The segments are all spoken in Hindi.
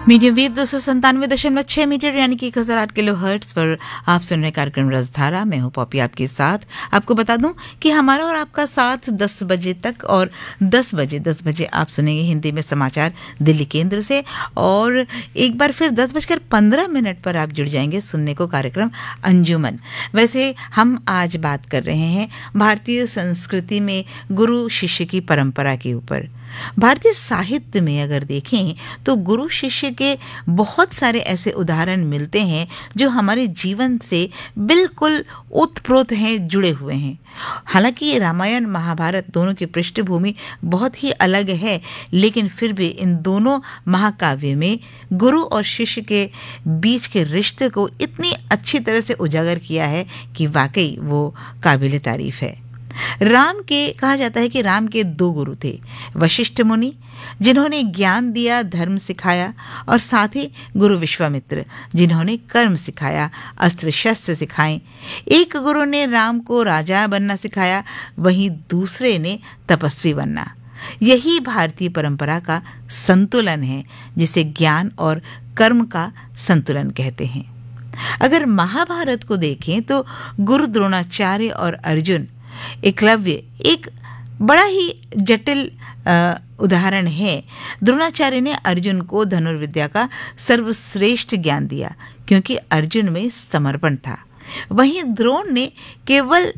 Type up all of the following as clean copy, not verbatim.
मीडियम वेव 297.6 मीटर यानी कि 1008 किलो हर्ट्ज पर आप सुन रहे कार्यक्रम रसधारा। मैं हूं पॉपी आपके साथ। आपको बता दूं कि हमारा और आपका साथ 10 बजे तक, और 10 बजे आप सुनेंगे हिंदी में समाचार दिल्ली केंद्र से, और एक बार फिर 10:15 पर आप जुड़ जाएंगे सुनने को कार्यक्रम अंजुमन। वैसे हम आज बात कर रहे हैं भारतीय संस्कृति में गुरु शिष्य की परंपरा के ऊपर। भारतीय साहित्य में अगर देखें तो गुरु शिष्य के बहुत सारे ऐसे उदाहरण मिलते हैं जो हमारे जीवन से बिल्कुल ओतप्रोत हैं, जुड़े हुए हैं। हालांकि रामायण महाभारत दोनों की पृष्ठभूमि बहुत ही अलग है, लेकिन फिर भी इन दोनों महाकाव्य में गुरु और शिष्य के बीच के रिश्ते को इतनी अच्छी तरह से उजागर किया है कि वाकई वो काबिल तारीफ है। कहा जाता है कि राम के 2 गुरु थे, वशिष्ठ मुनि जिन्होंने ज्ञान दिया, धर्म सिखाया, और साथ ही गुरु विश्वामित्र जिन्होंने कर्म सिखाया, अस्त्र शस्त्र सिखाए। एक गुरु ने राम को राजा बनना सिखाया, वहीं दूसरे ने तपस्वी बनना। यही भारतीय परंपरा का संतुलन है, जिसे ज्ञान और कर्म का संतुलन कहते हैं। अगर महाभारत को देखें तो गुरु द्रोणाचार्य और अर्जुन एकलव्य एक बड़ा ही जटिल उदाहरण है। द्रोणाचार्य ने अर्जुन को धनुर्विद्या का सर्वश्रेष्ठ ज्ञान दिया क्योंकि अर्जुन में समर्पण था। वहीं द्रोण ने केवल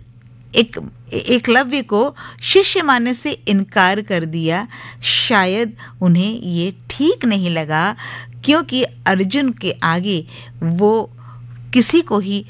एकलव्य को शिष्य मानने से इनकार कर दिया। शायद उन्हें ये ठीक नहीं लगा क्योंकि अर्जुन के आगे वो किसी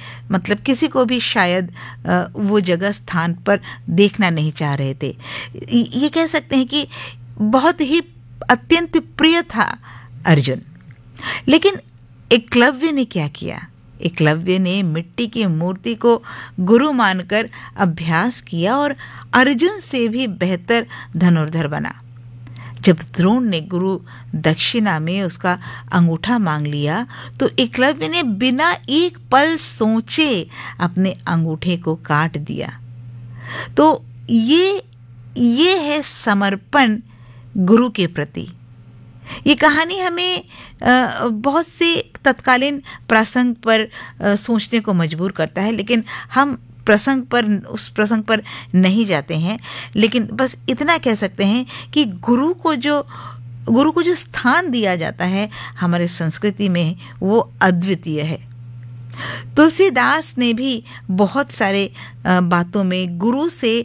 को भी शायद वो जगह स्थान पर देखना नहीं चाह रहे थे। ये कह सकते हैं कि बहुत ही अत्यंत प्रिय था अर्जुन। लेकिन एकलव्य ने क्या किया? एकलव्य ने मिट्टी की मूर्ति को गुरु मानकर अभ्यास किया और अर्जुन से भी बेहतर धनुर्धर बना। जब द्रोण ने गुरु दक्षिणा में उसका अंगूठा मांग लिया तो एकलव्य ने बिना एक पल सोचे अपने अंगूठे को काट दिया। तो ये है समर्पण गुरु के प्रति। ये कहानी हमें बहुत से तत्कालीन प्रसंग पर सोचने को मजबूर करता है, लेकिन हम उस प्रसंग पर नहीं जाते हैं। लेकिन बस इतना कह सकते हैं कि गुरु को जो स्थान दिया जाता है हमारे संस्कृति में, वो अद्वितीय है। तुलसीदास ने भी बहुत सारे बातों में गुरु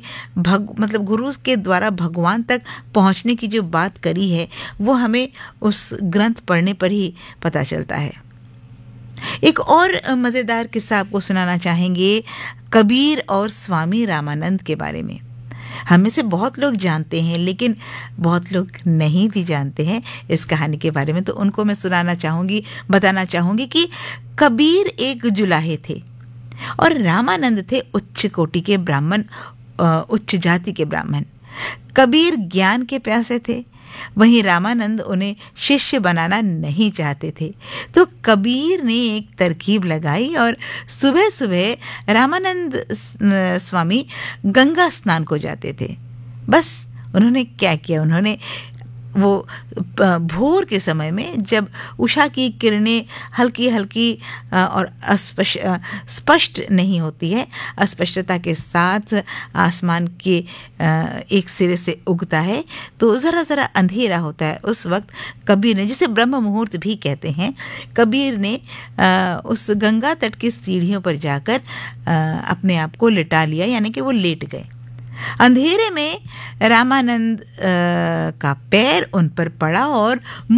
के द्वारा भगवान तक पहुंचने की जो बात करी है, वो हमें उस ग्रंथ पढ़ने पर ही पता चलता है। एक और मज़ेदार किस्सा आपको सुनाना चाहेंगे कबीर और स्वामी रामानंद के बारे में। हम में से बहुत लोग जानते हैं, लेकिन बहुत लोग नहीं भी जानते हैं इस कहानी के बारे में। तो उनको मैं बताना चाहूँगी कि कबीर एक जुलाहे थे और रामानंद थे उच्च कोटि के ब्राह्मण, उच्च जाति के ब्राह्मण। कबीर ज्ञान के प्यासे थे, वहीं रामानंद उन्हें शिष्य बनाना नहीं चाहते थे। तो कबीर ने एक तरकीब लगाई और सुबह सुबह रामानंद स्वामी गंगा स्नान को जाते थे। बस उन्होंने क्या किया, उन्होंने वो भोर के समय में जब उषा की किरणें हल्की हल्की और स्पष्ट नहीं होती है, अस्पष्टता के साथ आसमान के एक सिरे से उगता है, तो ज़रा ज़रा अंधेरा होता है। उस वक्त कबीर ने, जिसे ब्रह्म मुहूर्त भी कहते हैं, कबीर ने उस गंगा तट की सीढ़ियों पर जाकर अपने आप को लिटा लिया, यानी कि वो लेट गए। अंधेरे में रामानंद का पैर उन पर पड़ा और